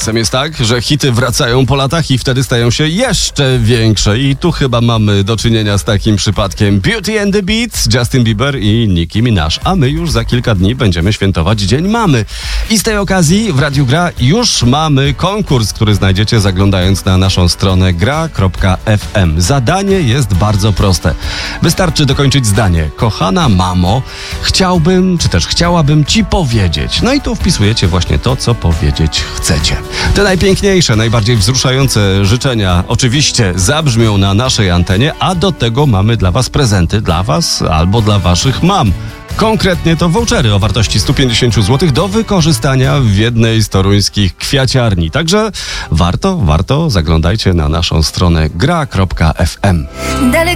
Czasem jest tak, że hity wracają po latach i wtedy stają się jeszcze większe. I tu chyba mamy do czynienia z takim przypadkiem. Beauty and the Beat, Justin Bieber i Nicki Minaj. A my już za kilka dni będziemy świętować Dzień Mamy. I z tej okazji w Radiu Gra już mamy konkurs, który znajdziecie zaglądając na naszą stronę gra.fm. Zadanie jest bardzo proste. Wystarczy dokończyć zdanie. Kochana mamo, chciałbym, czy też chciałabym ci powiedzieć. No i tu wpisujecie właśnie to, co powiedzieć chcecie. Te najpiękniejsze, najbardziej wzruszające życzenia oczywiście zabrzmią na naszej antenie, a do tego mamy dla was prezenty, dla was albo dla waszych mam. Konkretnie to vouchery o wartości 150 zł do wykorzystania w jednej z toruńskich kwiaciarni. Także warto, zaglądajcie na naszą stronę gra.fm.